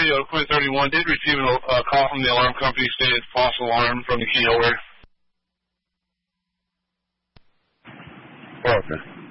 radio, Quinn 31, did receive a call from the alarm company stating it's false alarm from the Kehoe area. Okay.